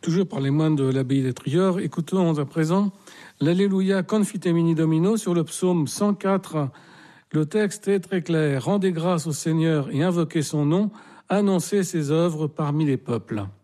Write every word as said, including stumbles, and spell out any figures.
Toujours par les moines de l'abbaye des Trieurs, écoutons à présent l'Alléluia Confitemini Domino sur le psaume cent quatre. Le texte est très clair. Rendez grâce au Seigneur et invoquez son nom, annoncez ses œuvres parmi les peuples.